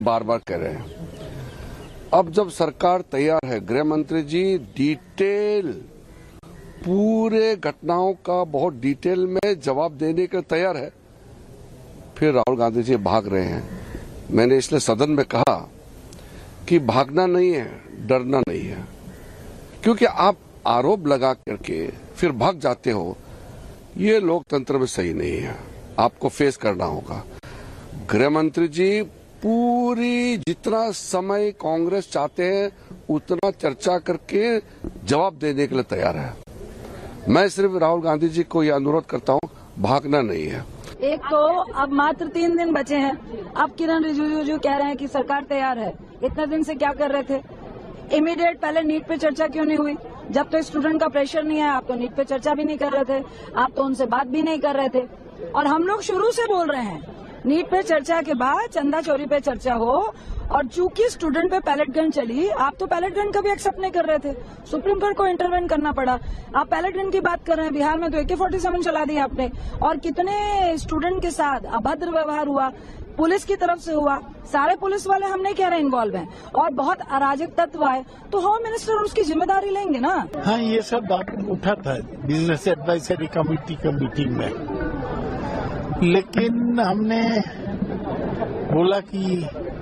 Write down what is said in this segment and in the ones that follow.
बार बार कह रहे हैं। अब जब सरकार तैयार है, गृह मंत्री जी डिटेल पूरे घटनाओं का बहुत डिटेल में जवाब देने के लिए तैयार है, फिर राहुल गांधी जी भाग रहे हैं। मैंने इसलिए सदन में कहा कि भागना नहीं है, डरना नहीं है, क्योंकि आप आरोप लगा करके फिर भाग जाते हो, ये लोकतंत्र में सही नहीं है। आपको फेस करना होगा। गृह मंत्री जी पूरी जितना समय कांग्रेस चाहते हैं उतना चर्चा करके जवाब देने के लिए तैयार है। मैं सिर्फ राहुल गांधी जी को यह अनुरोध करता हूं, भागना नहीं है। एक तो अब मात्र 3 दिन बचे हैं, अब किरण रिजिजू कह रहे हैं कि सरकार तैयार है। इतने दिन से क्या कर रहे थे? इमीडिएट पहले नीट पे चर्चा क्यों नहीं हुई? जब तो स्टूडेंट का प्रेशर नहीं है, आप तो नीट पे चर्चा भी नहीं कर रहे थे, आप तो उनसे बात भी नहीं कर रहे थे। और हम लोग शुरू से बोल रहे हैं नीट पे चर्चा के बाद चंदा चोरी पे चर्चा हो, और चूंकि स्टूडेंट पे पैलेट गन चली, आप तो पैलेट गन का भी एक्सेप्ट नहीं कर रहे थे, सुप्रीम कोर्ट को इंटरवेन करना पड़ा। आप पैलेट गन की बात कर रहे हैं, बिहार में तो AK-47 चला दिया आपने, और कितने स्टूडेंट के साथ अभद्र व्यवहार हुआ, पुलिस की तरफ से हुआ। सारे पुलिस वाले हम नहीं कह रहे इन्वॉल्व हैं, और बहुत अराजक तत्व आए, तो होम मिनिस्टर उसकी जिम्मेदारी लेंगे ना। हाँ, ये सब बात उठा था बिजनेस एडवाइजरी कमेटी का मीटिंग में, लेकिन हमने बोला कि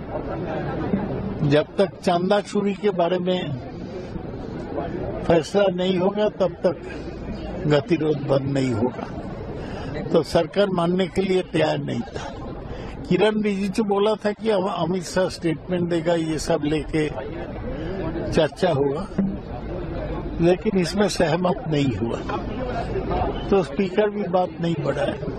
जब तक चांदा चोरी के बारे में फैसला नहीं होगा तब तक गतिरोध बंद नहीं होगा। तो सरकार मानने के लिए तैयार नहीं था। किरण रिजिजू बोला था कि अमित शाह स्टेटमेंट देगा, ये सब लेके चर्चा होगा, लेकिन इसमें सहमत नहीं हुआ, तो स्पीकर भी बात नहीं बढ़ाया।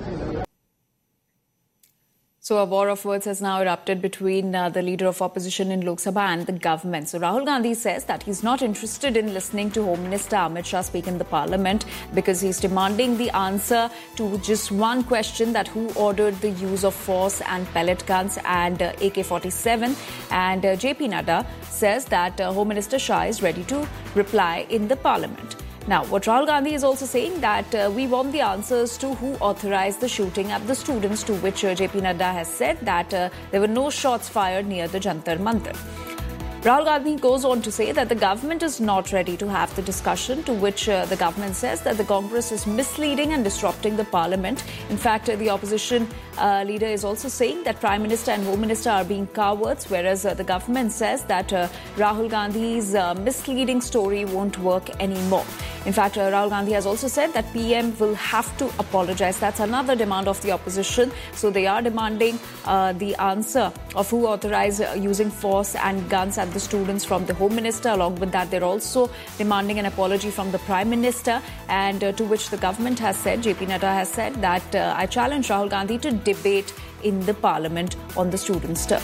So a war of words has now erupted between the leader of opposition in Lok Sabha and the government. So Rahul Gandhi says that he's not interested in listening to Home Minister Amit Shah speak in the parliament because he's demanding the answer to just one question, that who ordered the use of force and pellet guns and AK-47. And JP Nadda says that Home Minister Shah is ready to reply in the parliament. Now, what Rahul Gandhi is also saying that we want the answers to who authorized the shooting at the students, to which JP Nadda has said that there were no shots fired near the Jantar Mantar. Rahul Gandhi goes on to say that the government is not ready to have the discussion, to which the government says that the Congress is misleading and disrupting the parliament. In fact, the opposition leader is also saying that Prime Minister and Home Minister are being cowards, whereas the government says that Rahul Gandhi's misleading story won't work anymore. In fact, Rahul Gandhi has also said that PM will have to apologize. That's another demand of the opposition. So they are demanding the answer of who authorized using force and guns at the students from the Home Minister. Along with that, they're also demanding an apology from the Prime Minister, and to which the government has said, JP Nadda has said that I challenge Rahul Gandhi to debate in the parliament on the students' turn.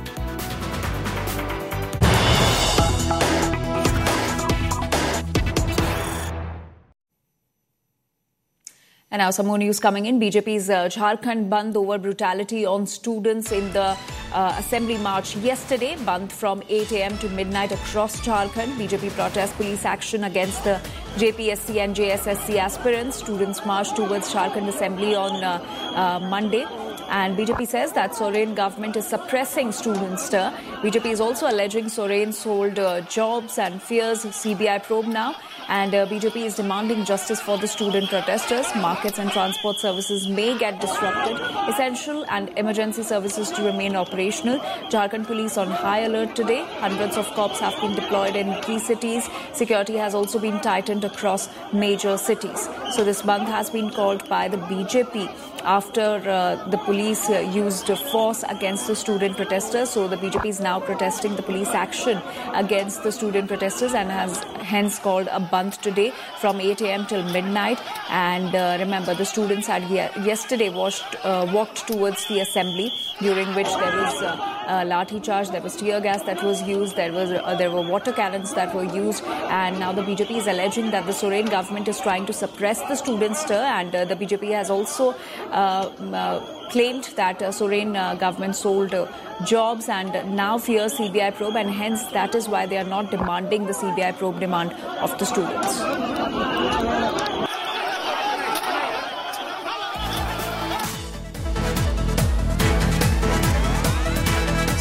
And now some more news coming in. BJP's Jharkhand Bandh over brutality on students in the assembly march yesterday. Bandh from 8 a.m. to midnight across Jharkhand. BJP protest police action against the JPSC and JSSC aspirants. Students marched towards Jharkhand assembly on Monday. And BJP says that Soren government is suppressing students' stir. BJP is also alleging Soren sold jobs and fears CBI probe now. And BJP is demanding justice for the student protesters. Markets and transport services may get disrupted. Essential and emergency services to remain operational. Jharkhand police on high alert today. Hundreds of cops have been deployed in key cities. Security has also been tightened across major cities. So this bandh has been called by the BJP after the police used force against the student protesters. So the BJP is now protesting the police action against the student protesters and has hence called a bandh today from 8 a.m. till midnight. And remember, the students had yesterday walked towards the assembly, during which there was lathi charge, there was tear gas that was used, there were water cannons that were used, and now the BJP is alleging that the Soren government is trying to suppress the student stir, and the BJP has also claimed that Soren government sold jobs and now fears CBI probe, and hence that is why they are not demanding the CBI probe demand of the students.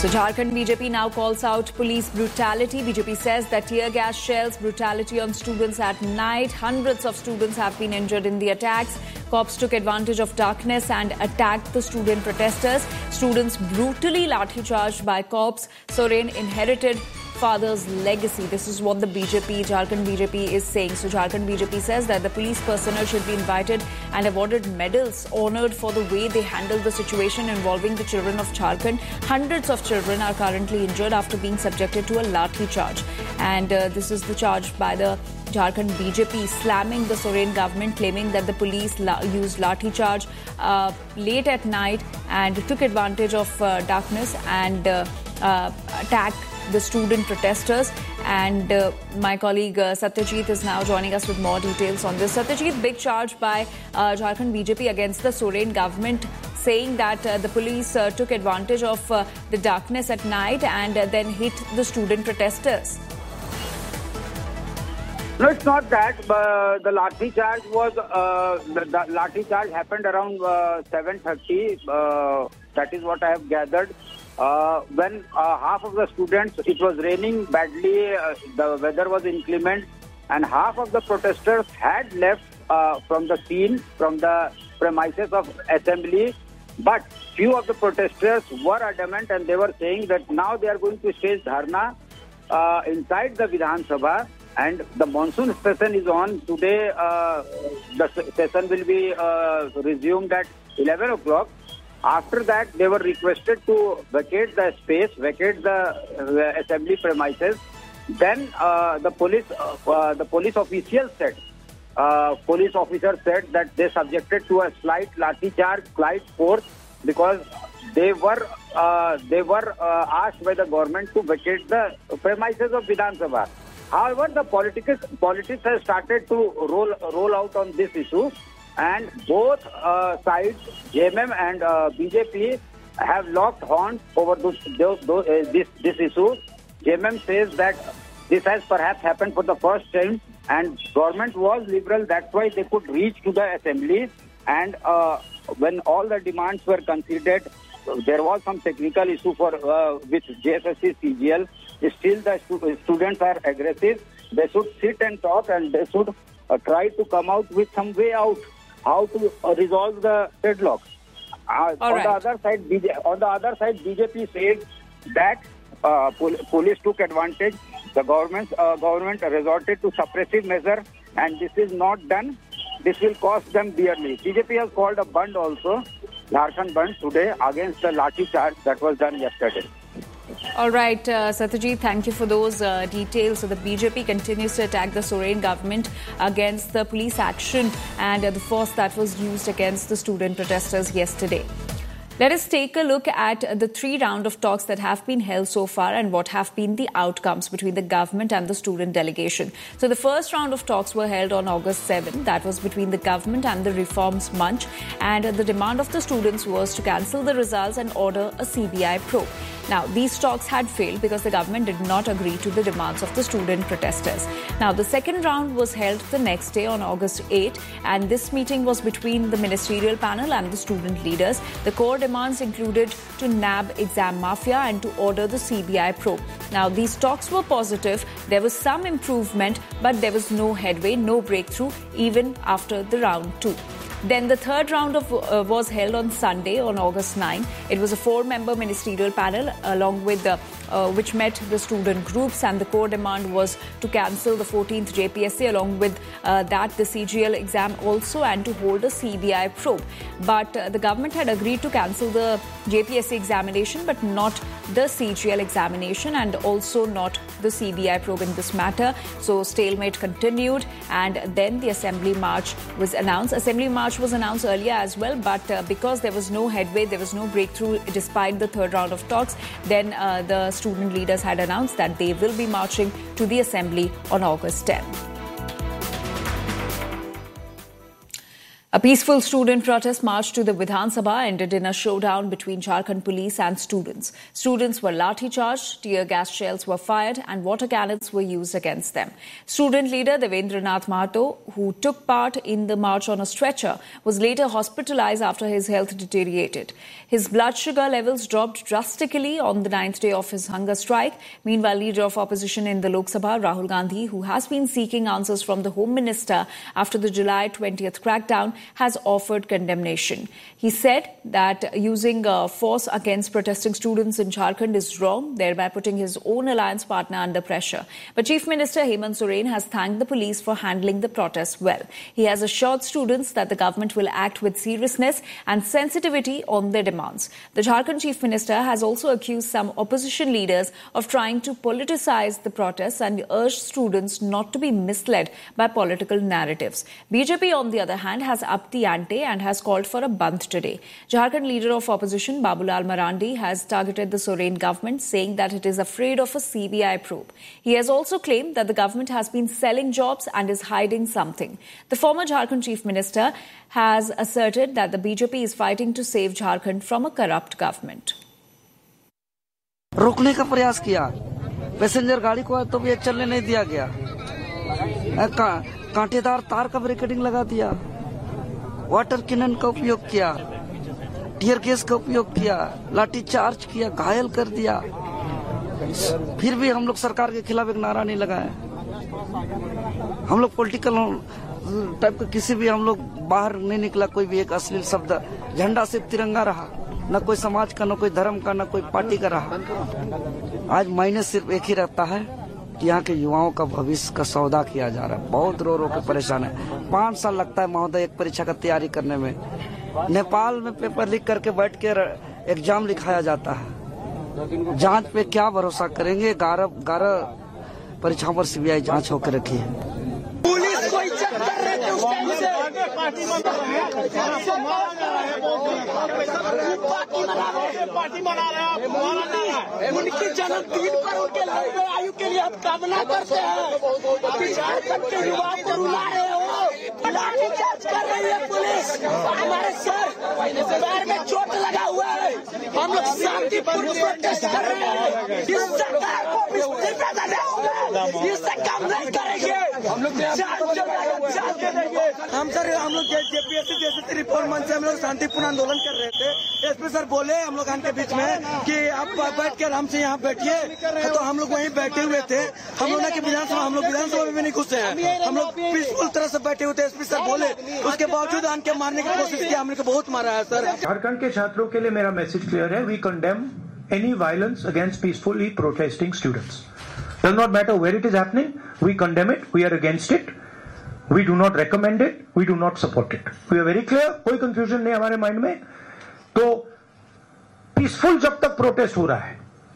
So Jharkhand BJP now calls out police brutality. BJP says that tear gas shells, brutality on students at night. Hundreds of students have been injured in the attacks. Cops took advantage of darkness and attacked the student protesters. Students brutally lathi-charged by cops. Soren inherited father's legacy. This is what the BJP, Jharkhand BJP is saying. So Jharkhand BJP says that the police personnel should be invited and awarded medals, honoured for the way they handled the situation involving the children of Jharkhand. Hundreds of children are currently injured after being subjected to a lathi charge. And this is the charge by the Jharkhand BJP, slamming the Soren government, claiming that the police used lathi charge late at night and took advantage of darkness and attacked the student protesters. And my colleague Satyajit is now joining us with more details on this. Satyajit, big charge by Jharkhand BJP against the Soren government, saying that the police took advantage of the darkness at night and then hit the student protesters. No, it's not that. The lathi charge was the lathi charge happened around 7:30. That is what I have gathered. When half of the students, it was raining badly, the weather was inclement, and half of the protesters had left from the scene, from the premises of assembly. But few of the protesters were adamant, and they were saying that now they are going to stage dharna inside the Vidhan Sabha. And the monsoon session is on today. The session will be resumed at 11 o'clock. After that, they were requested to vacate the space, vacate the assembly premises. Then the police official said, police officer said that they subjected to a slight lathi charge, slight force, because they were asked by the government to vacate the premises of Vidhan Sabha. However, the politics has started to roll out on this issue, and both sides, JMM and BJP, have locked horns over this issue. JMM says that this has perhaps happened for the first time, and government was liberal. That's why they could reach to the assembly. And when all the demands were considered, there was some technical issue with JSSC CGL. Still, the students are aggressive. They should sit and talk, and they should try to come out with some way out, how to resolve the deadlock. On the other side, BJP said that police took advantage. The government resorted to suppressive measure, and this is not done. This will cost them dearly. BJP has called a band also, Jharkhand Band, today against the lathi charge that was done yesterday. All right, Satyajit, thank you for those details. So the BJP continues to attack the Soren government against the police action and the force that was used against the student protesters yesterday. Let us take a look at the 3 rounds of talks that have been held so far and what have been the outcomes between the government and the student delegation. So the first round of talks were held on August 7. That was between the government and the Reforms Munch, and the demand of the students was to cancel the results and order a CBI probe. Now, these talks had failed because the government did not agree to the demands of the student protesters. Now, the second round was held the next day on August 8, and this meeting was between the ministerial panel and the student leaders. The core demands included to nab exam mafia and to order the CBI probe. Now, these talks were positive. There was some improvement, but there was no headway, no breakthrough, even after the round 2. Then the third round was held on Sunday on August 9. It was a 4-member ministerial panel along with which met the student groups, and the core demand was to cancel the 14th JPSC, along with that the CGL exam also, and to hold a CBI probe. But the government had agreed to cancel the JPSC examination but not the CGL examination, and also not the CBI probe in this matter. So stalemate continued, and then the Assembly March was announced. Assembly March was announced earlier as well, but because there was no headway, there was no breakthrough despite the third round of talks, then the student leaders had announced that they will be marching to the Assembly on August 10. A peaceful student protest march to the Vidhan Sabha ended in a showdown between Jharkhand police and students. Students were lathi-charged, tear gas shells were fired and water cannons were used against them. Student leader Devendranath Mahato, who took part in the march on a stretcher, was later hospitalized after his health deteriorated. His blood sugar levels dropped drastically on the 9th day of his hunger strike. Meanwhile, leader of opposition in the Lok Sabha, Rahul Gandhi, who has been seeking answers from the Home Minister after the July 20th crackdown, has offered condemnation. He said that using force against protesting students in Jharkhand is wrong, thereby putting his own alliance partner under pressure. But Chief Minister Hemant Soren has thanked the police for handling the protests well. He has assured students that the government will act with seriousness and sensitivity on their demands. The Jharkhand Chief Minister has also accused some opposition leaders of trying to politicize the protests and urged students not to be misled by political narratives. BJP, on the other hand, has upped the ante and has called for a bandh today. Jharkhand leader of opposition Babulal Marandi has targeted the Soren government, saying that it is afraid of a CBI probe. He has also claimed that the government has been selling jobs and is hiding something. The former Jharkhand Chief Minister has asserted that the BJP is fighting to save Jharkhand from a corrupt government. रोकने का प्रयास किया, passenger गाड़ी को तो भी चलने नहीं दिया गया, कांटेदार तार का बैरिकेडिंग लगा दिया, वाटर कैनन का उपयोग किया, टीयर गैस का उपयोग किया, लाठी चार्ज किया, घायल कर दिया। फिर भी हम लोग सरकार के खिलाफ एक नारा नहीं लगाए। हम लोग पॉलिटिकल टाइप का किसी भी हम लोग बाहर नहीं निकला, कोई भी एक अश्लील शब्द। झंडा सिर्फ तिरंगा रहा, न कोई समाज का, न कोई धर्म का, न कोई पार्टी का रहा। आज मायने सिर्फ एक ही रहता है कि यहाँ के युवाओं का भविष्य का सौदा किया जा रहा है। बहुत रो के परेशान है। 5 साल लगता है महोदय एक परीक्षा का तैयारी करने में। नेपाल में पेपर लीक करके बैठ के एग्जाम लिखाया जाता है। जांच पे क्या भरोसा करेंगे? 11 परीक्षाओं पर सीबीआई जांच होकर रखी है। पुलिस को इज्जत कर रहे थे उस टाइम से। पार्टी मना रहे हैं। उनकी जन्मदिन पर उनके लंबे आयु के लिए हम कामना करते हैं। झारखंड के युवाओं को रुला रहे हो, लाठीचार्ज कर रही है पुलिस। हमारे सर पैर में चोट लगा हुआ है। हम लोग शांतिपूर्ण प्रोटेस्ट कर रहे हैं। इस सरकार को इस्तीफा देना होगा, इससे काम नहीं करेंगे। हम लोग हम लोग जेपीएससी जैसे रिफॉर्म मंच से हम लोग शांतिपूर्ण आंदोलन कर रहे थे। एसपी सर बोले हम लोग के बीच में कि आप बैठ के आराम से यहाँ बैठिए, तो हम लोग वहीं बैठे हुए थे। हम लोग के विधानसभा, हम लोग विधानसभा में भी नहीं घुसे हैं। हम लोग पीसफुल तरह से बैठे हुए थे। एसपी सर बोले, उसके बावजूद आन के मारने की कोशिश की। हमने को बहुत मारा है सर। झारखंड के छात्रों के लिए मेरा मैसेज क्लियर है। We condemn any violence against peacefully protesting students. Does not matter where it is happening, we condemn it, we are against it, we do not recommend it, we do not support it. We are very clear, कोई confusion नहीं हमारे mind में। तो peaceful जब तक protest हो रहा है,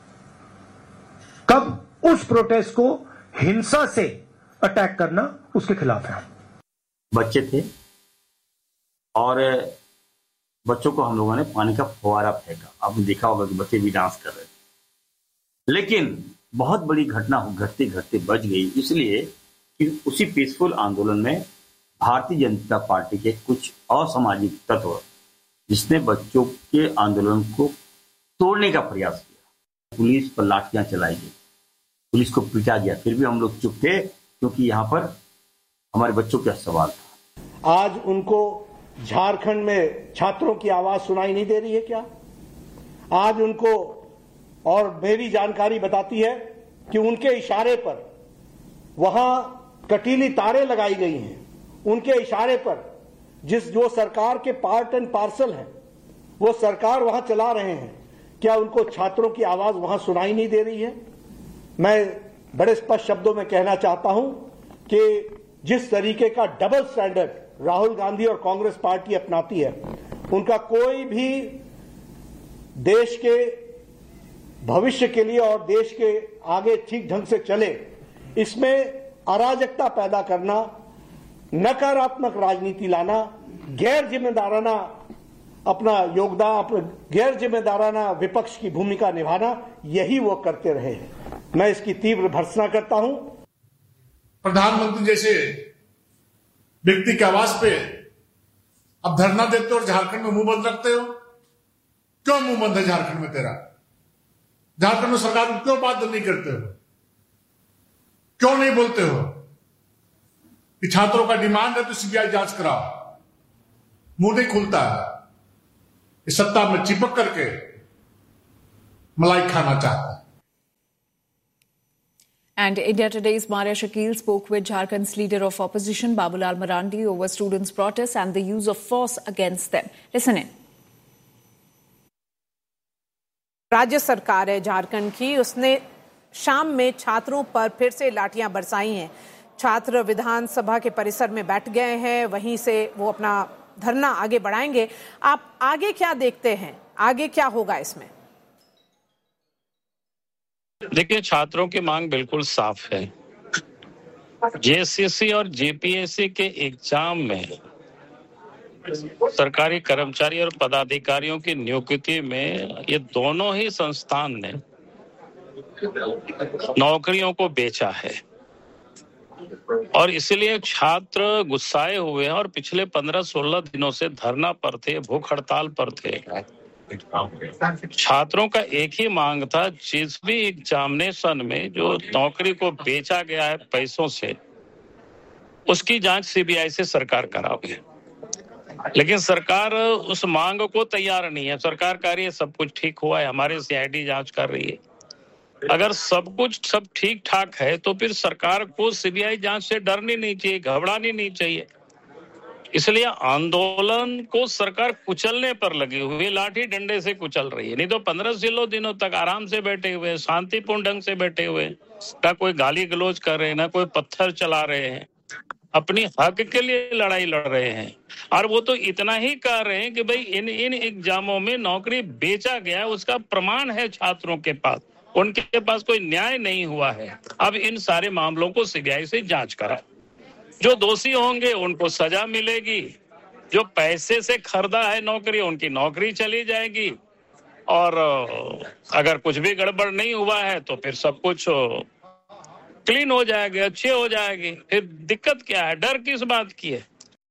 कब उस प्रोटेस्ट को हिंसा से अटैक करना, उसके खिलाफ है। बच्चे थे और बच्चों को हम लोगों ने पानी का फुवारा फेंका। आपने देखा होगा कि बच्चे भी डांस कर रहे थे, लेकिन बहुत बड़ी घटना घटते घटते बच गई, इसलिए कि उसी पीसफुल आंदोलन में भारतीय जनता पार्टी के कुछ असामाजिक तत्व, जिसने बच्चों के आंदोलन को तोड़ने का प्रयास किया, पुलिस पर लाठियां चलाई गई, पुलिस को पीटा गया। फिर भी हम लोग चुप थे, क्योंकि यहाँ पर हमारे बच्चों का सवाल था। आज उनको झारखंड में छात्रों की आवाज सुनाई नहीं दे रही है क्या? आज उनको, और मेरी जानकारी बताती है कि उनके इशारे पर वहां कटीली तारें लगाई गई हैं। उनके इशारे पर जो सरकार के पार्ट एंड पार्सल हैं, वो सरकार वहां चला रहे हैं। क्या उनको छात्रों की आवाज वहां सुनाई नहीं दे रही है? मैं बड़े स्पष्ट शब्दों में कहना चाहता हूं कि जिस तरीके का डबल स्टैंडर्ड राहुल गांधी और कांग्रेस पार्टी अपनाती है, उनका कोई भी देश के भविष्य के लिए और देश के आगे ठीक ढंग से चले, इसमें अराजकता पैदा करना, नकारात्मक राजनीति लाना, गैर जिम्मेदाराना अपना योगदान, गैर जिम्मेदाराना विपक्ष की भूमिका निभाना, यही वो करते रहे हैं। मैं इसकी तीव्र भर्त्सना करता हूं। प्रधानमंत्री जैसे व्यक्ति की आवाज पे अब धरना देते हो और झारखंड में मुंह बंद रखते हो। क्यों मुंह बंद है झारखंड में तेरा? झारखंड में सरकार को क्यों बात नहीं करते हो? क्यों नहीं बोलते हो कि छात्रों का डिमांड है तो सीबीआई जांच कराओ? मुंह नहीं खुलता है। इस सत्ता में चिपक करके मलाई खाना चाहता है। And India Today's Maria Shakil spoke with Jharkhand's leader of opposition Babulal Marandi over students' protests and the use of force against them. Listen in. राज्य सरकार है झारखंड की, उसने शाम में छात्रों पर फिर से लाठियां बरसाई हैं। छात्र विधानसभा के परिसर में बैठ गए हैं, वहीं से वो अपना धरना आगे बढ़ाएंगे। आप आगे क्या देखते हैं, आगे क्या होगा इसमें? देखिए, छात्रों की मांग बिल्कुल साफ है। जेएसएससी और जेपीएससी के एग्जाम में सरकारी कर्मचारी और पदाधिकारियों की नियुक्ति में ये दोनों ही संस्थान ने नौकरियों को बेचा है और इसलिए छात्र गुस्साए हुए हैं और पिछले 15-16 दिनों से धरना पर थे, भूख हड़ताल पर थे। छात्रों का एक ही मांग था, जिस भी एग्जामिनेशन में जो नौकरी को बेचा गया है पैसों से, उसकी जांच सीबीआई से सरकार करावे। लेकिन सरकार उस मांग को तैयार नहीं है। सरकार कह रही है सब कुछ ठीक हुआ है, हमारे सीआईडी जांच कर रही है। अगर सब ठीक ठाक है तो फिर सरकार को सीबीआई जांच से डरनी नहीं चाहिए, घबरानी नहीं चाहिए। इसलिए आंदोलन को सरकार कुचलने पर लगी हुई, लाठी डंडे से कुचल रही है। नहीं तो 15-16 दिनों तक आराम से बैठे हुए, शांतिपूर्ण ढंग से बैठे हुए, ना कोई गाली गलौज कर रहे हैं, ना कोई पत्थर चला रहे हैं, अपनी हक के लिए लड़ाई लड़ रहे हैं। और वो तो इतना ही कह रहे हैं कि भाई इन एग्जामों में नौकरी बेचा गया है, उसका प्रमाण है छात्रों के पास, उनके पास कोई न्याय नहीं हुआ है। अब इन सारे मामलों को सीबीआई से जांच करा, जो दोषी होंगे उनको सजा मिलेगी, जो पैसे से खरीदा है नौकरी उनकी नौकरी चली जाएगी, और अगर कुछ भी गड़बड़ नहीं हुआ है तो फिर सब कुछ क्लीन हो जाएगी, अच्छे हो जाएगी। फिर दिक्कत क्या है, डर किस बात की है?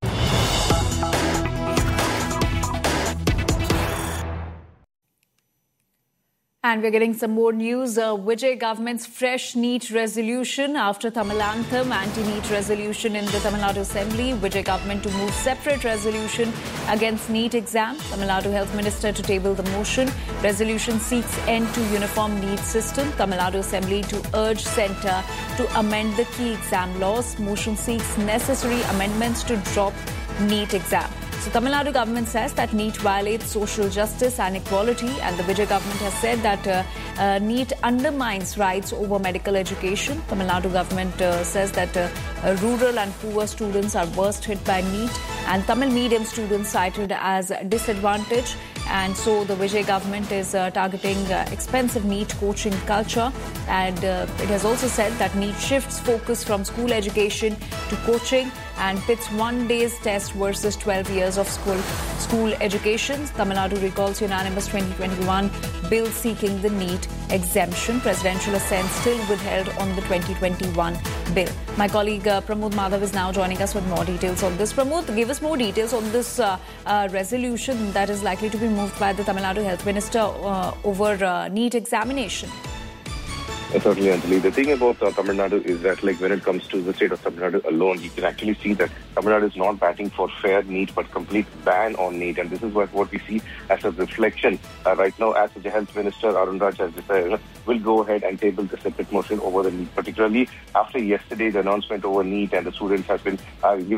And we're getting some more news. Vijay government's fresh NEET resolution after Tamil Anthem, anti-NEET resolution in the Tamil Nadu Assembly. Vijay government to move separate resolution against NEET exam. Tamil Nadu Health Minister to table the motion. Resolution seeks end to uniform NEET system. Tamil Nadu Assembly to urge centre to amend the key exam laws. Motion seeks necessary amendments to drop NEET exam. So Tamil Nadu government says that NEET violates social justice and equality, and the Vijay government has said that NEET undermines rights over medical education. Tamil Nadu government says that rural and poor students are worst hit by NEET, and Tamil medium students cited as disadvantaged. And so the Vijay government is targeting expensive NEET coaching culture, and it has also said that NEET shifts focus from school education to coaching and pits 1 day's test versus 12 years of school education. Tamil Nadu recalls unanimous 2021 bill seeking the NEET exemption. Presidential assent still withheld on the 2021 bill. My colleague Pramod Madhav is now joining us with more details on this. Pramod, give us more details on this resolution that is likely to be moved by the Tamil Nadu Health Minister over NEET examination. Certainly, Anjali. The thing about Tamil Nadu is that, like, when it comes to the state of Tamil Nadu alone, you can actually see that Tamil Nadu is not batting for fair NEET, but complete ban on NEET. And this is what we see as a reflection right now, as the Health Minister, Arun Raj, has decided, will go ahead and table the separate motion over the NEET, particularly after yesterday's announcement over NEET and the students has been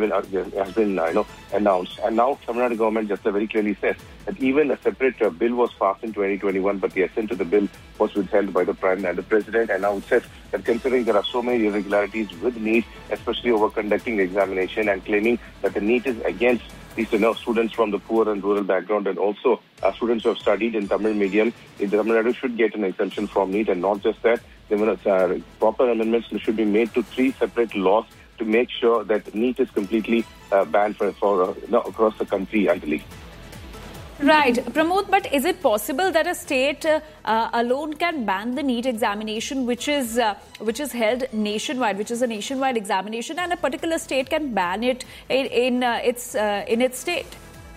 announced. And now Tamil Nadu government just very clearly says that even a separate bill was passed in 2021, but the assent to the bill was withheld by the Prime and the President. And now it says that considering there are so many irregularities with NEET, especially over conducting the examination, and claiming that the NEET is against these students from the poor and rural background, and also students who have studied in Tamil medium, Tamil Nadu should get an exemption from NEET. And not just that, proper amendments should be made to 3 separate laws to make sure that NEET is completely banned for across the country, Anjali. Right, Pramod, but is it possible that a state alone can ban the NEET examination, which is held nationwide, which is a nationwide examination, and a particular state can ban it in its state?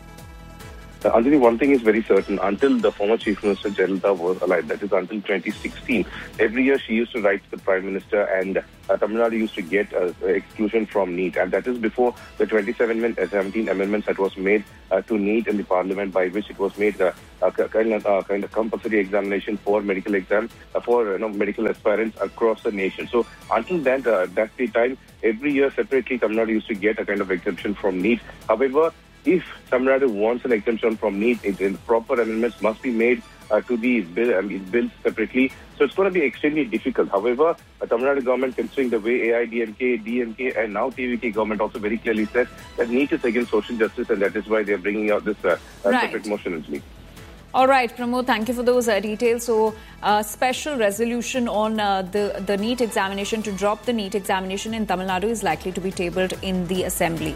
Only one thing is very certain. Until the former Chief Minister Jayalalitha was alive, that is until 2016, every year she used to write to the Prime Minister, and Tamil Nadu used to get exclusion from NEET. And that is before the 2017 amendments that was made to NEET in the Parliament, by which it was made a kind of compulsory examination for medical exams for medical aspirants across the nation. So until then, that's the time. Every year separately, Tamil Nadu used to get a kind of exemption from NEET. However, if Tamil Nadu wants an exemption from NEET, proper amendments must be made to the bill separately. So it's going to be extremely difficult. However, the Tamil Nadu government, considering the way AIDMK, DMK and now TVK government also very clearly says that NEET is against social justice, and that is why they are bringing out this separate motion in NEET. All right, Pramod, thank you for those details. So, special resolution on the NEET examination to drop the NEET examination in Tamil Nadu is likely to be tabled in the Assembly.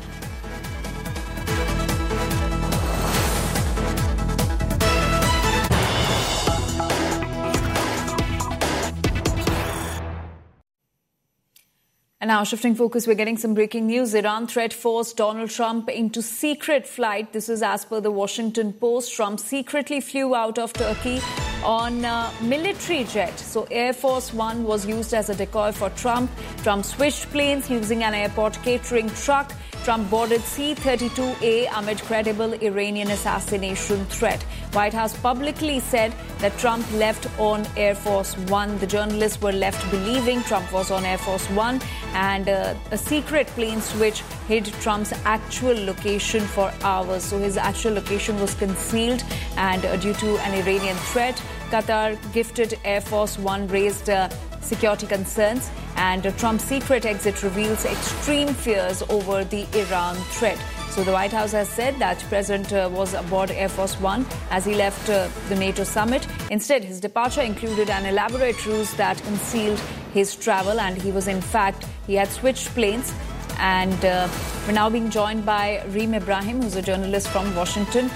And now, shifting focus, we're getting some breaking news. Iran threat forced Donald Trump into secret flight. This is as per the Washington Post. Trump secretly flew out of Turkey on a military jet. So Air Force One was used as a decoy for Trump. Trump switched planes using an airport catering truck. Trump boarded C-32A amid credible Iranian assassination threat. White House publicly said that Trump left on Air Force One. The journalists were left believing Trump was on Air Force One, and a secret plane switch hid Trump's actual location for hours. So his actual location was concealed, and due to an Iranian threat, Qatar gifted Air Force One raised security concerns, and Trump's secret exit reveals extreme fears over the Iran threat. So the White House has said that the President was aboard Air Force One as he left the NATO summit. Instead, his departure included an elaborate ruse that concealed his travel, and he had switched planes. And we're now being joined by Reem Ibrahim, who's a journalist from Washington.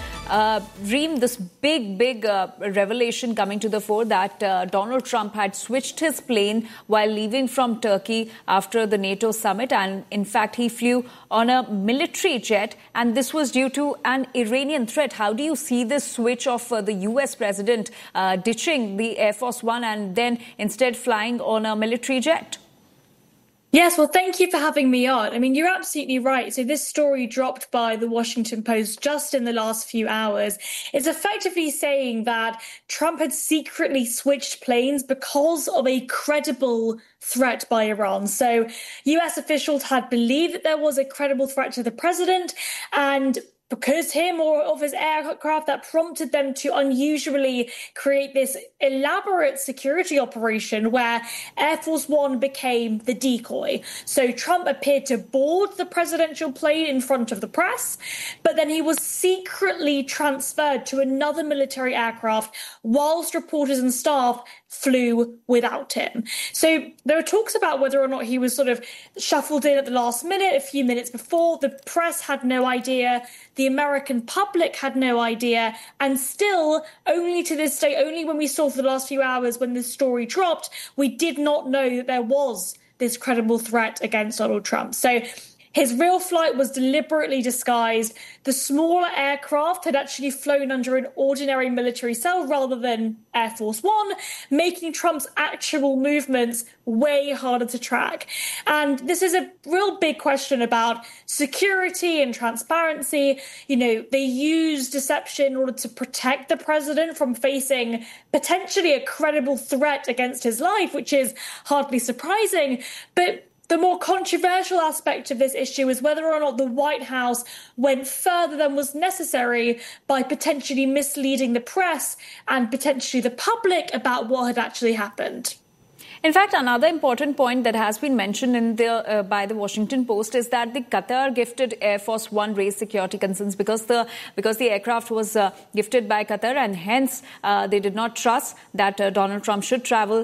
Reem, this big revelation coming to the fore that Donald Trump had switched his plane while leaving from Turkey after the NATO summit, and in fact he flew on a military jet, and this was due to an Iranian threat. How do you see this switch of the US president ditching the Air Force One and then instead flying on a military jet? Yes, well, thank you for having me on. I mean, you're absolutely right. So this story dropped by the Washington Post just in the last few hours is effectively saying that Trump had secretly switched planes because of a credible threat by Iran. So US officials had believed that there was a credible threat to the president, and because him or of his aircraft, that prompted them to unusually create this elaborate security operation where Air Force One became the decoy. So Trump appeared to board the presidential plane in front of the press, but then he was secretly transferred to another military aircraft whilst reporters and staff flew without him. So there were talks about whether or not he was sort of shuffled in at the last minute, a few minutes before. The press had no idea. The American public had no idea. And still, only to this day, only when we saw for the last few hours when this story dropped, we did not know that there was this credible threat against Donald Trump. So his real flight was deliberately disguised. The smaller aircraft had actually flown under an ordinary military cell rather than Air Force One, making Trump's actual movements way harder to track. And this is a real big question about security and transparency. You know, they use deception in order to protect the president from facing potentially a credible threat against his life, which is hardly surprising. But the more controversial aspect of this issue is whether or not the White House went further than was necessary by potentially misleading the press and potentially the public about what had actually happened. In fact, another important point that has been mentioned in by the Washington Post is that the Qatar gifted Air Force One raised security concerns because the aircraft was gifted by Qatar, and hence they did not trust that Donald Trump should travel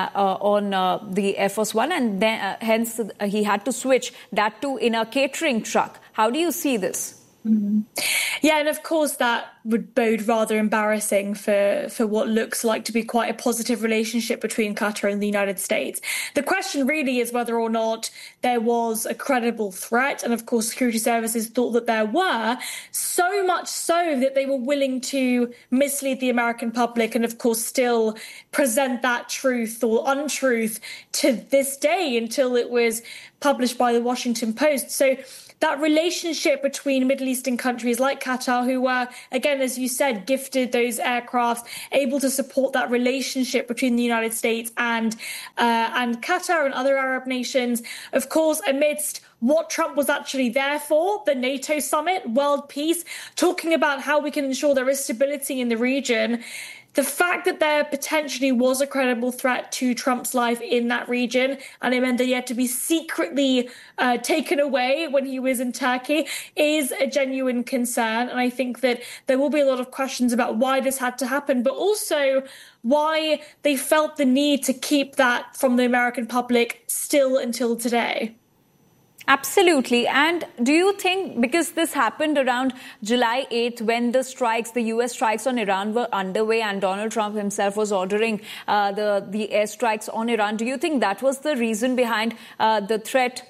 on the Air Force One, and then, hence he had to switch that to in a catering truck. How do you see this? Yeah, and of course that would bode rather embarrassing for what looks like to be quite a positive relationship between Qatar and the United States. The question really is whether or not there was a credible threat, and of course security services thought that there were, so much so that they were willing to mislead the American public and of course still present that truth or untruth to this day until it was published by the Washington Post. So that relationship between Middle Eastern countries like Qatar, who were, again, as you said, gifted those aircraft, able to support that relationship between the United States and Qatar and other Arab nations, of course, amidst what Trump was actually there for, the NATO summit, world peace, talking about how we can ensure there is stability in the region. The fact that there potentially was a credible threat to Trump's life in that region, and it meant that he had to be secretly taken away when he was in Turkey, is a genuine concern. And I think that there will be a lot of questions about why this had to happen, but also why they felt the need to keep that from the American public still until today. Absolutely. And do you think, because this happened around July 8th when the US strikes on Iran were underway and Donald Trump himself was ordering the airstrikes on Iran, do you think that was the reason behind the threat?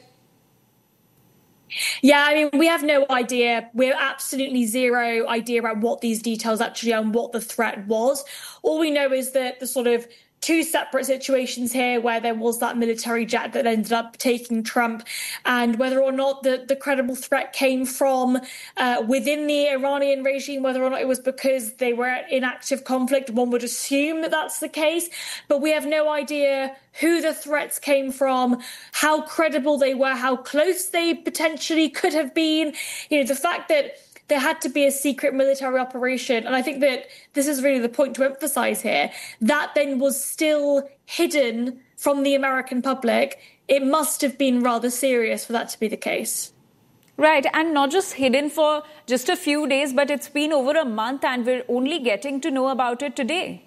Yeah, I mean, we have no idea. We have absolutely zero idea about what these details actually are and what the threat was. All we know is that the sort of two separate situations here where there was that military jet that ended up taking Trump, and whether or not the credible threat came from within the Iranian regime, whether or not it was because they were in active conflict, one would assume that that's the case. But we have no idea who the threats came from, how credible they were, how close they potentially could have been. You know, the fact that there had to be a secret military operation, and I think that this is really the point to emphasize here, that then was still hidden from the American public. It must have been rather serious for that to be the case. Right, and not just hidden for just a few days, but it's been over a month and we're only getting to know about it today.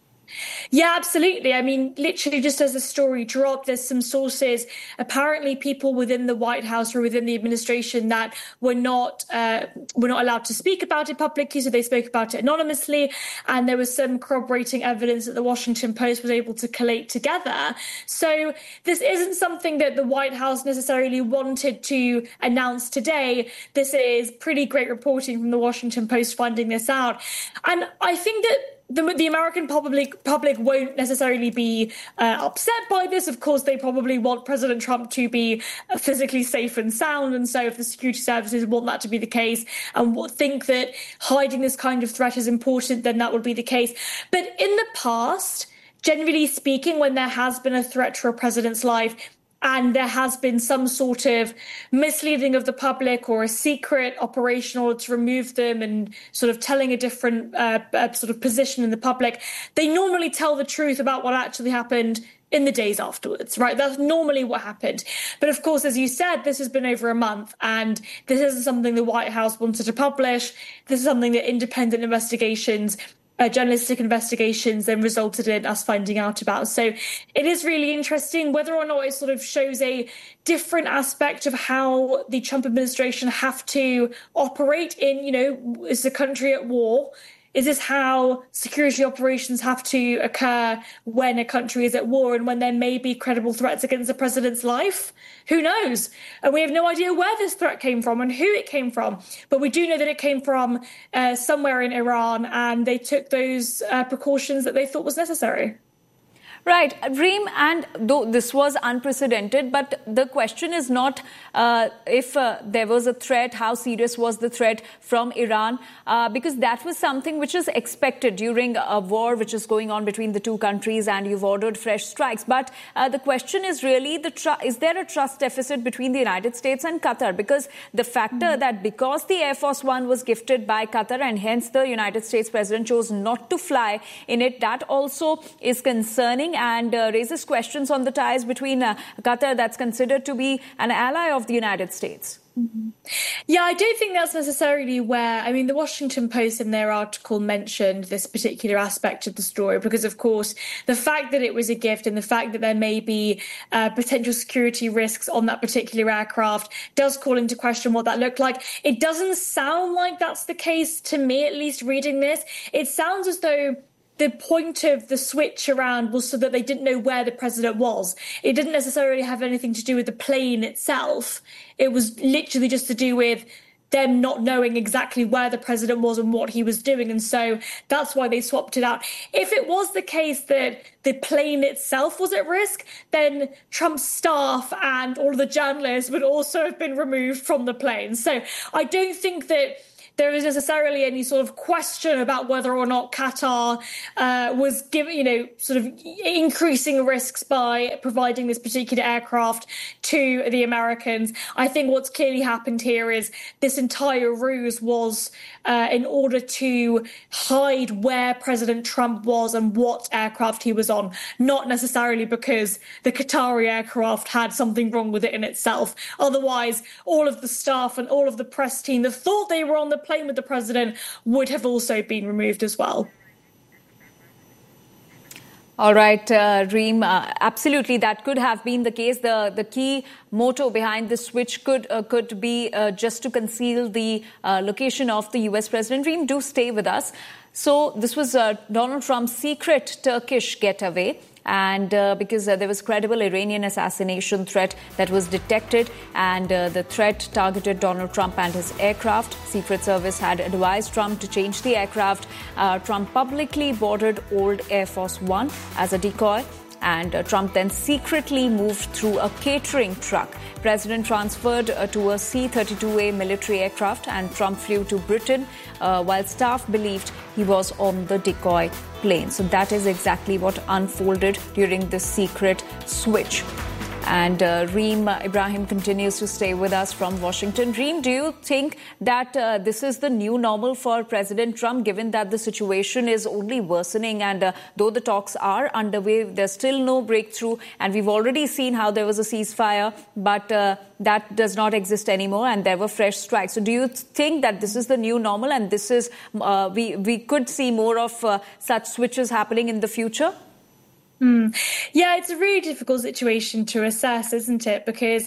Yeah, absolutely. I mean, literally just as the story dropped, there's some sources, apparently people within the White House or within the administration that were not allowed to speak about it publicly, so they spoke about it anonymously. And there was some corroborating evidence that the Washington Post was able to collate together. So this isn't something that the White House necessarily wanted to announce today. This is pretty great reporting from the Washington Post finding this out. And I think that the American public won't necessarily be upset by this. Of course, they probably want President Trump to be physically safe and sound. And so if the security services want that to be the case and think that hiding this kind of threat is important, then that would be the case. But in the past, generally speaking, when there has been a threat to a president's life, and there has been some sort of misleading of the public or a secret operation in order to remove them and sort of telling a different sort of position in the public, they normally tell the truth about what actually happened in the days afterwards, right? That's normally what happened. But of course, as you said, this has been over a month, and this isn't something the White House wanted to publish. This is something that independent investigations, journalistic investigations then resulted in us finding out about. So it is really interesting whether or not it sort of shows a different aspect of how the Trump administration have to operate in, you know, is the country at war? Is this how security operations have to occur when a country is at war and when there may be credible threats against the president's life? Who knows? And we have no idea where this threat came from and who it came from. But we do know that it came from somewhere in Iran, and they took those precautions that they thought was necessary. Right, Reem, and though this was unprecedented, but the question is not if there was a threat, how serious was the threat from Iran, because that was something which is expected during a war which is going on between the two countries, and you've ordered fresh strikes. But the question is really, is there a trust deficit between the United States and Qatar? Because the factor that because the Air Force One was gifted by Qatar and hence the United States president chose not to fly in it, that also is concerning and raises questions on the ties between Qatar, that's considered to be an ally of the United States. Yeah, I don't think that's necessarily where, I mean, the Washington Post in their article mentioned this particular aspect of the story because, of course, the fact that it was a gift and the fact that there may be potential security risks on that particular aircraft does call into question what that looked like. It doesn't sound like that's the case to me, at least reading this. It sounds as though the point of the switch around was so that they didn't know where the president was. It didn't necessarily have anything to do with the plane itself. It was literally just to do with them not knowing exactly where the president was and what he was doing. And so that's why they swapped it out. If it was the case that the plane itself was at risk, then Trump's staff and all of the journalists would also have been removed from the plane. So I don't think that there is necessarily any sort of question about whether or not Qatar was giving, sort of increasing risks by providing this particular aircraft to the Americans. I think what's clearly happened here is this entire ruse was in order to hide where President Trump was and what aircraft he was on, not necessarily because the Qatari aircraft had something wrong with it in itself. Otherwise, all of the staff and all of the press team that thought they were on the plane with the president would have also been removed as well. All right, Reem, absolutely, that could have been the case. The key motto behind the switch could be just to conceal the location of the U.S. president. Reem, do stay with us. So this was Donald Trump's secret Turkish getaway. And because there was credible Iranian assassination threat that was detected, and the threat targeted Donald Trump and his aircraft. Secret Service had advised Trump to change the aircraft. Trump publicly boarded old Air Force One as a decoy. And Trump then secretly moved through a catering truck. President transferred to a C-32A military aircraft, and Trump flew to Britain while staff believed he was on the decoy plane. So that is exactly what unfolded during this secret switch. And Reem Ibrahim continues to stay with us from Washington. Reem, do you think that this is the new normal for President Trump, given that the situation is only worsening and though the talks are underway, there's still no breakthrough, and we've already seen how there was a ceasefire, but that does not exist anymore and there were fresh strikes. So do you think that this is the new normal and this is we could see more of such switches happening in the future? Yeah, it's a really difficult situation to assess, isn't it? Because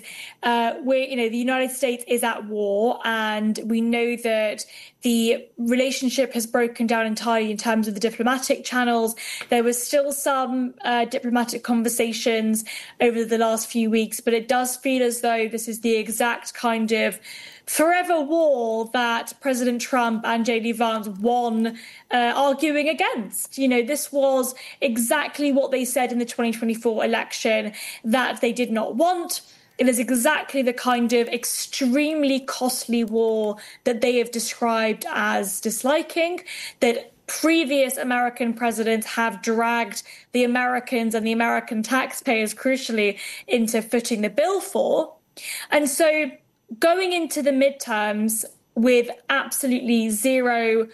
the United States is at war, and we know that the relationship has broken down entirely in terms of the diplomatic channels. There was still some diplomatic conversations over the last few weeks, but it does feel as though this is the exact kind of forever war that President Trump and J.D. Vance won arguing against. This was exactly what they said in the 2024 election that they did not want. It is exactly the kind of extremely costly war that they have described as disliking, that previous American presidents have dragged the Americans and the American taxpayers, crucially, into footing the bill for. And so going into the midterms with absolutely zero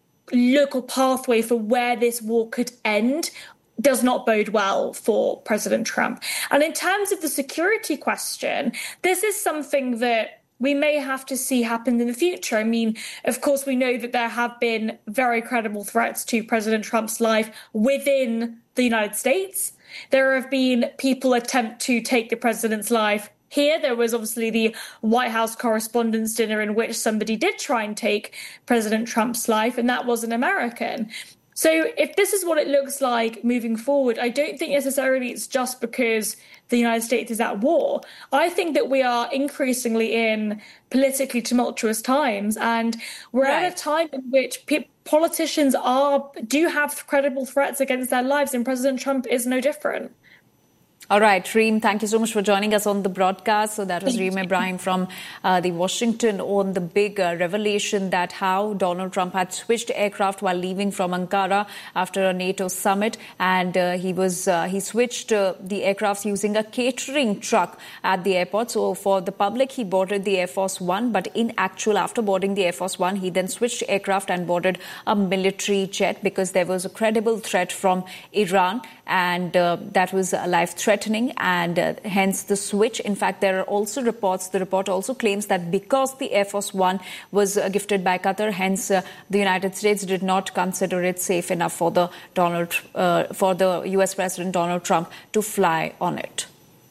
local pathway for where this war could end does not bode well for President Trump. And in terms of the security question, this is something that we may have to see happen in the future. I mean, of course, we know that there have been very credible threats to President Trump's life within the United States. There have been people attempt to take the president's life here. There was obviously the White House Correspondents' Dinner in which somebody did try and take President Trump's life, and that was an American. So if this is what it looks like moving forward, I don't think necessarily it's just because the United States is at war. I think that we are increasingly in politically tumultuous times, and we're at a time in which politicians do have credible threats against their lives, and President Trump is no different. All right, Reem, thank you so much for joining us on the broadcast. So that was Reem Ibrahim from the Washington on the big revelation that how Donald Trump had switched aircraft while leaving from Ankara after a NATO summit. And he switched the aircrafts using a catering truck at the airport. So for the public, he boarded the Air Force One. But in actual, after boarding the Air Force One, he then switched aircraft and boarded a military jet because there was a credible threat from Iran. And that was a live threat threatening, and hence the switch. In fact, there are also reports. The report also claims that because the Air Force One was gifted by Qatar, hence the United States did not consider it safe enough for the U.S. President Donald Trump to fly on it.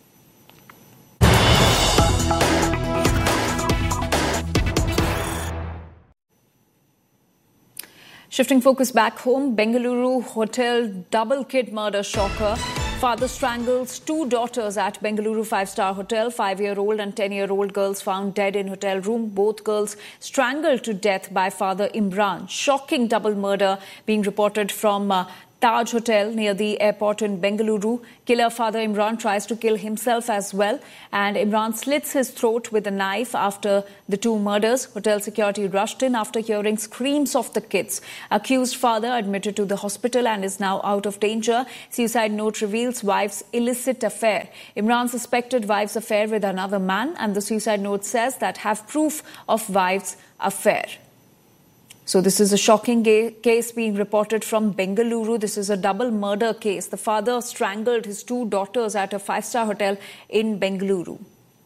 Shifting focus back home, Bengaluru hotel double kid murder shocker. Father strangles two daughters at Bengaluru five-star hotel. 5-year-old and 10-year-old girls found dead in hotel room. Both girls strangled to death by father Imran. Shocking double murder being reported from Taj Hotel near the airport in Bengaluru. Killer father Imran tries to kill himself as well, and Imran slits his throat with a knife after the two murders. Hotel security rushed in after hearing screams of the kids. Accused father admitted to the hospital and is now out of danger. Suicide note reveals wife's illicit affair. Imran suspected wife's affair with another man, and the suicide note says that have proof of wife's affair. So this is a shocking case being reported from Bengaluru. This is a double murder case. The father strangled his two daughters at a five-star hotel in Bengaluru.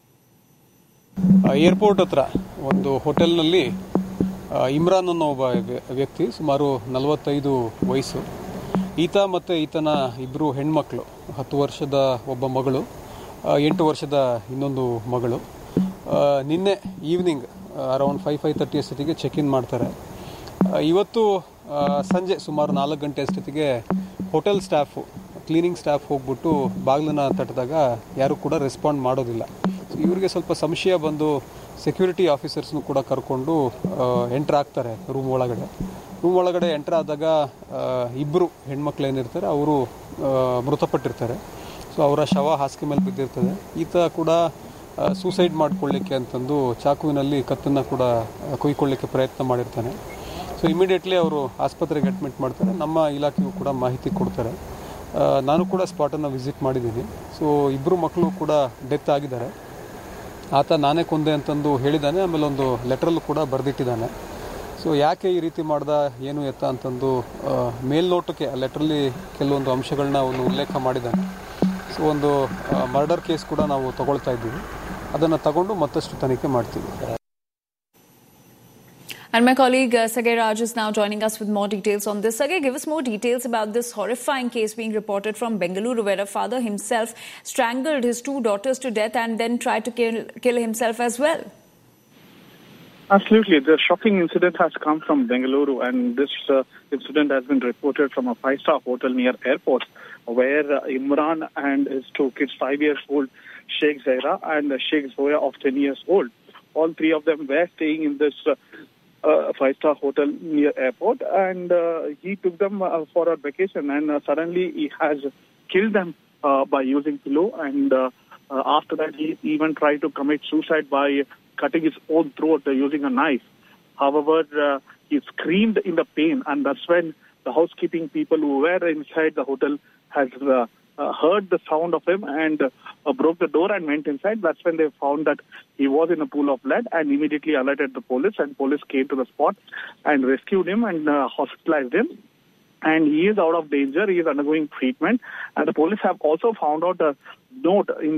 Airport ಹತ್ರ ಒಂದು ಹೋಟೆಲ್ನಲ್ಲಿ ಇಮ್ರಾನ್ ಅನ್ನೋ ಒಬ್ಬ ವ್ಯಕ್ತಿ, ಸುಮಾರು 45 ವಯಸ್ಸು. ಈತ ಮತ್ತು ಈತನ ಇಬ್ಬರು ಹೆಣ್ಮಕ್ಳು, 10 ವರ್ಷದ ಒಬ್ಬ ಮಗಳು, 8 ವರ್ಷದ ಇನ್ನೊಂದು ಮಗಳು. ನಿನ್ನೆ ಈವ್ನಿಂಗ್ ಅರೌಂಡ್ 5:30 ಅಷ್ಟೊತ್ತಿಗೆ ಚೆಕ್ ಇನ್ ಮಾಡ್ತಾರೆ. ಇವತ್ತು ಸಂಜೆ ಸುಮಾರು 4 ಗಂಟೆ ಅಷ್ಟೊತ್ತಿಗೆ ಹೋಟೆಲ್ ಸ್ಟಾಫು, ಕ್ಲೀನಿಂಗ್ ಸ್ಟಾಫ್ ಹೋಗ್ಬಿಟ್ಟು ಬಾಗಿಲನ್ನ ತಟ್ಟಿದಾಗ ಯಾರು ಕೂಡ ರೆಸ್ಪಾಂಡ್ ಮಾಡೋದಿಲ್ಲ. ಇವರಿಗೆ ಸ್ವಲ್ಪ ಸಂಶಯ ಬಂದು ಸೆಕ್ಯೂರಿಟಿ ಆಫೀಸರ್ಸ್ನು ಕೂಡ ಕರ್ಕೊಂಡು ಎಂಟ್ರ್ ಆಗ್ತಾರೆ ರೂಮ್ ಒಳಗಡೆ ಎಂಟ್ರ್ ಆದಾಗ ಇಬ್ಬರು ಹೆಣ್ಮಕ್ಳು ಏನಿರ್ತಾರೆ ಅವರು ಮೃತಪಟ್ಟಿರ್ತಾರೆ. ಸೊ ಅವರ ಶವ ಹಾಸಿಗೆ ಮೇಲೆ ಬಿದ್ದಿರ್ತದೆ. ಈತ ಕೂಡ ಸೂಸೈಡ್ ಮಾಡ್ಕೊಳ್ಳಿಕ್ಕೆ ಅಂತಂದು ಚಾಕುವಿನಲ್ಲಿ ಕತ್ತನ್ನು ಕೂಡ ಕೊಯ್ಕೊಳ್ಳಿಕ್ಕೆ ಪ್ರಯತ್ನ ಮಾಡಿರ್ತಾನೆ. ಸೊ ಇಮಿಡಿಯೇಟ್ಲಿ ಅವರು ಆಸ್ಪತ್ರೆಗೆ ಅಡ್ಮಿಟ್ ಮಾಡ್ತಾರೆ. ನಮ್ಮ ಇಲಾಖೆಗೂ ಕೂಡ ಮಾಹಿತಿ ಕೊಡ್ತಾರೆ. ನಾನು ಕೂಡ ಸ್ಪಾಟನ್ನು ವಿಸಿಟ್ ಮಾಡಿದ್ದೀನಿ. ಸೊ ಇಬ್ಬರು ಮಕ್ಕಳು ಕೂಡ ಡೆತ್ ಆಗಿದ್ದಾರೆ. ಆತ ನಾನೇ ಕೊಂದೆ ಅಂತಂದು ಹೇಳಿದ್ದಾನೆ. ಆಮೇಲೆ ಒಂದು ಲೆಟ್ರಲ್ಲೂ ಕೂಡ ಬರೆದಿಟ್ಟಿದ್ದಾನೆ. ಸೊ ಯಾಕೆ ಈ ರೀತಿ ಮಾಡ್ದ, ಏನು ಎತ್ತ ಅಂತಂದು ಮೇಲ್ನೋಟಕ್ಕೆ ಆ ಲೆಟ್ರಲ್ಲಿ ಕೆಲವೊಂದು ಅಂಶಗಳನ್ನ ಅವನು ಉಲ್ಲೇಖ ಮಾಡಿದ್ದಾನೆ. ಸೊ ಒಂದು ಮರ್ಡರ್ ಕೇಸ್ ಕೂಡ ನಾವು ತಗೊಳ್ತಾ ಇದ್ದೀವಿ. ಅದನ್ನು ತಗೊಂಡು ಮತ್ತಷ್ಟು ತನಿಖೆ ಮಾಡ್ತೀವಿ. And my colleague Sagay Raj is now joining us with more details on this. Sagay, give us more details about this horrifying case being reported from Bengaluru, where a father himself strangled his two daughters to death and then tried to kill himself as well. Absolutely. The shocking incident has come from Bengaluru, and this incident has been reported from a five-star hotel near airport, where Imran and his two kids, 5-year-old Sheikh Zaira and Sheikh Zoya of 10 years old, all three of them were staying in this five-star hotel near airport, and he took them for a vacation, and suddenly he has killed them by using pillow, and after that he even tried to commit suicide by cutting his own throat using a knife. However, he screamed in the pain, and that's when the housekeeping people who were inside the hotel has heard the sound of him and broke the door and went inside. That's when they found that he was in a pool of blood and immediately alerted the police, and police came to the spot and rescued him and hospitalized him. And he is out of danger. He is undergoing treatment. And the police have also found out a note in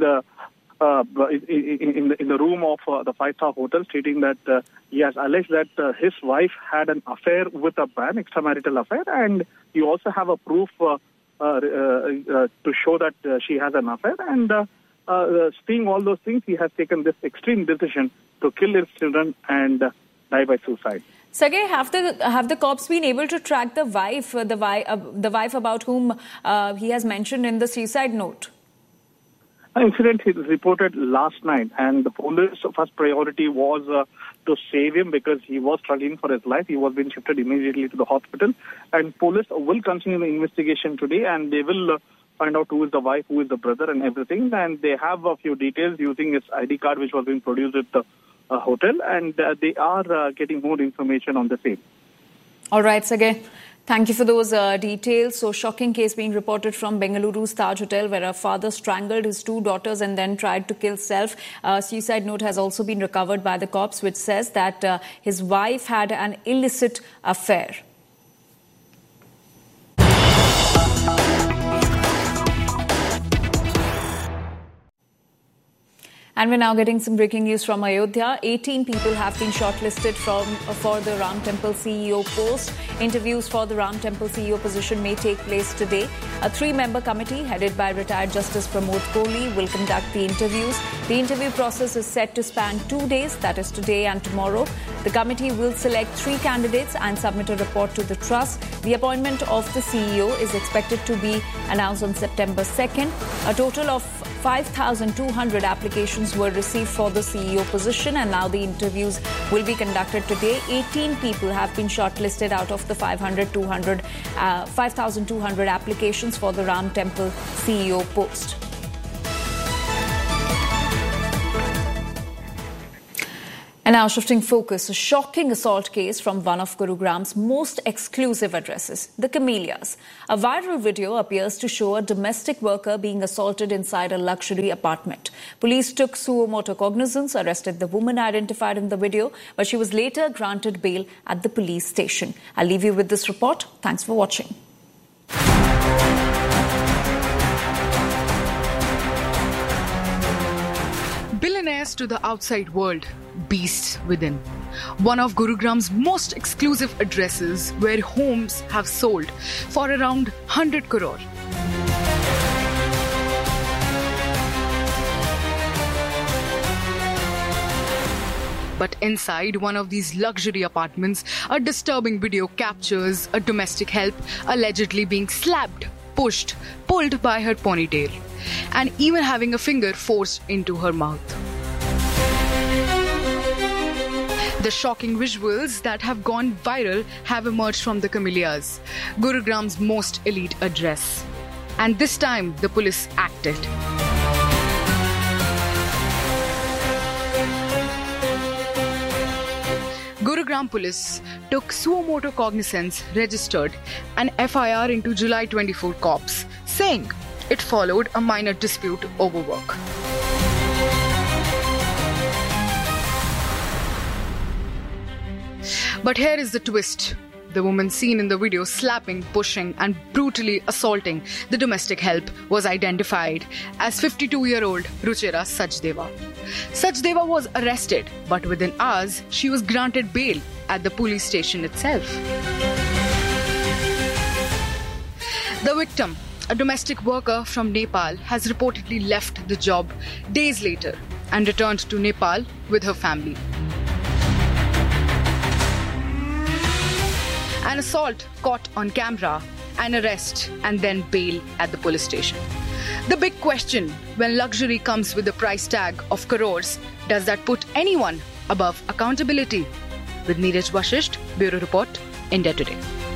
the room of the five-star hotel stating that he has alleged that his wife had an affair with a man, extramarital affair, and you also have a proof to show that she has an affair. And seeing all those things, he has taken this extreme decision to kill his children and die by suicide. Sagay, have the cops been able to track the wife about whom he has mentioned in the suicide note? The incident is reported last night, and the police first priority was to save him because he was struggling for his life. He was being shifted immediately to the hospital, and police will continue the investigation today, and they will find out who is the wife, who is the brother, and everything. And they have a few details using his ID card, which was being produced at the hotel, and they are getting more information on the same. All right, Sagay. Thank you for those details. So, shocking case being reported from Bengaluru's Taj Hotel, where a father strangled his two daughters and then tried to kill self. Suicide note has also been recovered by the cops, which says that his wife had an illicit affair. And we're now getting some breaking news from Ayodhya. 18 people have been shortlisted for the Ram Temple CEO post. Interviews for the Ram Temple CEO position may take place today. A 3-member committee headed by retired Justice Pramod Kohli will conduct the interviews. The interview process is set to span 2 days, that is today and tomorrow. The committee will select 3 candidates and submit a report to the trust. The appointment of the CEO is expected to be announced on September 2nd. A total of 5,200 applications were received for the CEO position, and now the interviews will be conducted today. 18 people have been shortlisted out of the 5,200 applications for the Ram Temple CEO post. And now shifting focus, a shocking assault case from one of Gurugram's most exclusive addresses, the Camellias. A viral video appears to show a domestic worker being assaulted inside a luxury apartment. Police took suo motu cognizance, arrested the woman identified in the video, but she was later granted bail at the police station. I'll leave you with this report. Thanks for watching. Billionaires to the outside world, beasts within. One of Gurugram's most exclusive addresses where homes have sold for around 100 crore. But inside one of these luxury apartments, a disturbing video captures a domestic help allegedly being slapped, pushed, pulled by her ponytail, and even having a finger forced into her mouth. The shocking visuals that have gone viral have emerged from the Camellias, Gurugram's most elite address. And this time, the police acted. Gurugram police took suo motu cognizance, registered an FIR into July 24 cops, saying it followed a minor dispute over work. But here is the twist. The woman seen in the video slapping, pushing and brutally assaulting the domestic help was identified as 52-year-old Ruchira Sachdeva. Sachdeva was arrested, but within hours she was granted bail at the police station itself. The victim, a domestic worker from Nepal, has reportedly left the job days later and returned to Nepal with her family. An assault caught on camera, an arrest, and then bail at the police station. The big question, when luxury comes with a price tag of crores, does that put anyone above accountability? With Neeraj Vashisht, Bureau Report, India Today.